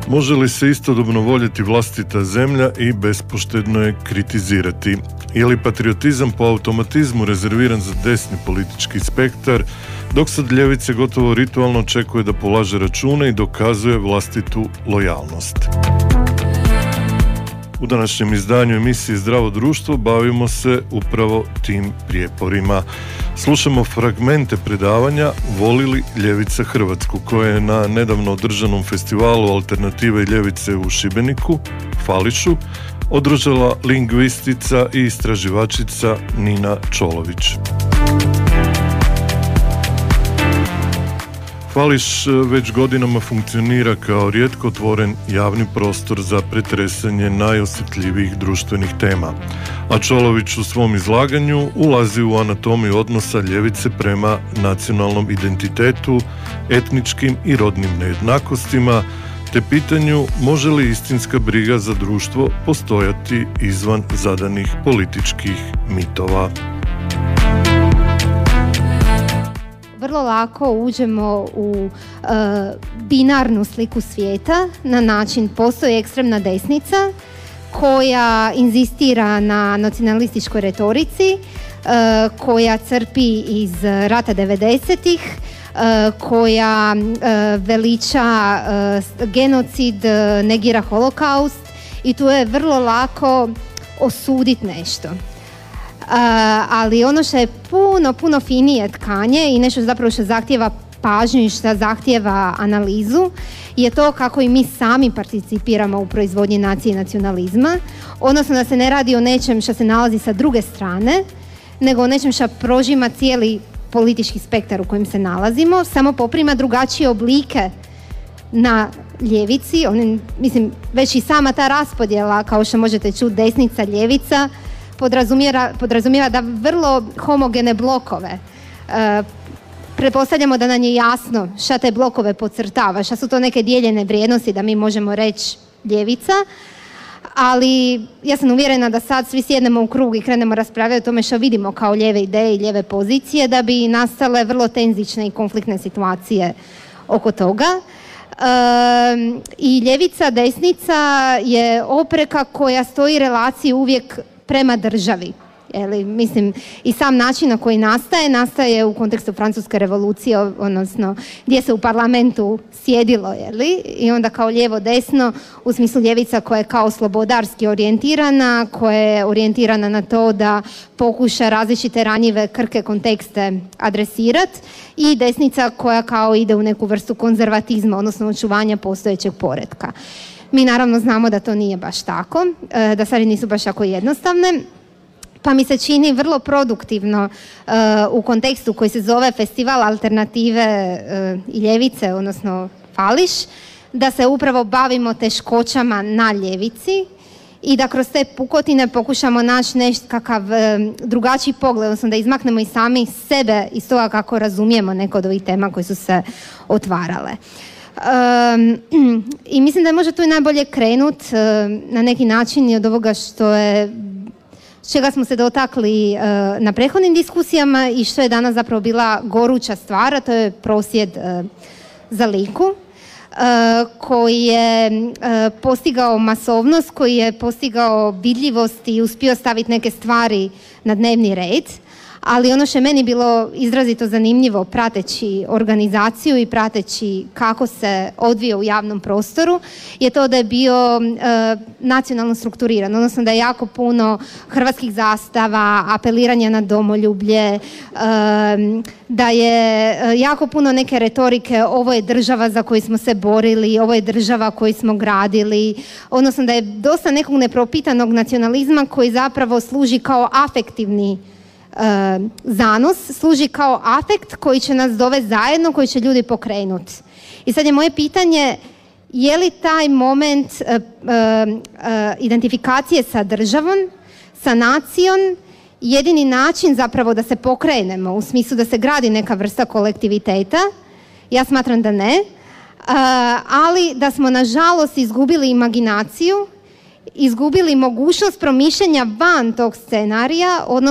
Može li se istodobno voljeti vlastita zemlja i bespoštedno je kritizirati? Je li patriotizam po automatizmu rezerviran za desni politički spektar, dok sad ljevice gotovo ritualno očekuje da polaže račune i dokazuje vlastitu lojalnost? U današnjem izdanju emisije Zdravo društvo bavimo se upravo tim prijeporima. Slušamo fragmente predavanja Voli li ljevica Hrvatsku, koje je na nedavno održanom festivalu Alternative i ljevice u Šibeniku, Fališu, održala lingvistica i istraživačica Nina Čolović. Fališ već godinama funkcionira kao rijetko otvoren javni prostor za pretresanje najosjetljivijih društvenih tema, a Čolović u svom izlaganju ulazi u anatomiju odnosa ljevice prema nacionalnom identitetu, etničkim i rodnim nejednakostima, te pitanju može li istinska briga za društvo postojati izvan zadanih političkih mitova. Vrlo lako uđemo u binarnu sliku svijeta na način postoji ekstremna desnica koja inzistira na nacionalističkoj retorici, koja crpi iz rata 90-ih, koja veliča genocid, negira holokaust i tu je vrlo lako osuditi nešto. Ali ono što je puno finije tkanje i nešto zapravo što zahtijeva pažnju i što zahtijeva analizu je to kako i mi sami participiramo u proizvodnji nacije i nacionalizma, odnosno da se ne radi o nečem što se nalazi sa druge strane, nego o nečem što prožima cijeli politički spektar u kojem se nalazimo, samo poprima drugačije oblike na ljevici. Već i sama ta raspodjela, kao što možete čuti, desnica, ljevica, podrazumijeva da vrlo homogene blokove. Pretpostavljamo da nam je jasno šta te blokove podcrtava, šta su to neke dijeljene vrijednosti da mi možemo reći ljevica, ali ja sam uvjerena da sad svi sjednemo u krug i krenemo raspravljati o tome što vidimo kao lijeve ideje i lijeve pozicije da bi nastale vrlo tenzične i konfliktne situacije oko toga. I ljevica, desnica je opreka koja stoji relaciji uvijek prema državi. I sam način na koji nastaje u kontekstu Francuske revolucije, odnosno gdje se u parlamentu sjedilo, i onda kao lijevo-desno, u smislu ljevica koja je kao slobodarski orijentirana, koja je orijentirana na to da pokuša različite ranjive krhke kontekste adresirati, i desnica koja kao ide u neku vrstu konzervatizma, odnosno očuvanja postojećeg poretka. Mi naravno znamo da to nije baš tako, da stvari nisu baš tako jednostavne, pa mi se čini vrlo produktivno u kontekstu koji se zove Festival Alternative i ljevice, odnosno Fališ, da se upravo bavimo teškoćama na ljevici i da kroz te pukotine pokušamo naći nekakav drugačiji pogled, odnosno da izmaknemo i sami sebe iz toga kako razumijemo neko od ovih tema koje su se otvarale. I mislim da je možda tu i najbolje krenut na neki način i od ovoga čega smo se dotakli na prethodnim diskusijama i što je danas zapravo bila goruća stvar, a to je prosvjed za Liku, koji je postigao masovnost, koji je postigao vidljivost i uspio staviti neke stvari na dnevni red. Ali ono što je meni bilo izrazito zanimljivo prateći organizaciju i prateći kako se odvija u javnom prostoru je to da je bio nacionalno strukturiran, odnosno da je jako puno hrvatskih zastava, apeliranja na domoljublje, da je jako puno neke retorike, ovo je država za koju smo se borili, ovo je država koju smo gradili, odnosno da je dosta nekog nepropitanog nacionalizma koji zapravo služi kao afektivni zanos, služi kao afekt koji će nas dovesti zajedno, koji će ljudi pokrenuti. I sad je moje pitanje, je li taj moment identifikacije sa državom, sa nacijom, jedini način zapravo da se pokrenemo, u smislu da se gradi neka vrsta kolektiviteta? Ja smatram da ne, ali da smo nažalost izgubili imaginaciju, izgubili mogućnost promišljanja van tog scenarija, odnosno